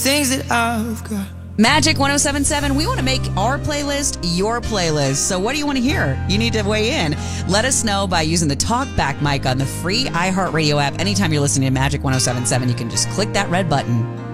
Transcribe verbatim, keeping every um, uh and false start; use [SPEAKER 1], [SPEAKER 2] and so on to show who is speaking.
[SPEAKER 1] Things that I've got.
[SPEAKER 2] Magic one oh seven point seven, we want to make our playlist your playlist. So what do you want to hear? You need to weigh in. Let us know by using the TalkBack mic on the free iHeartRadio app. Anytime you're listening to Magic one oh seven point seven, you can just click that red button.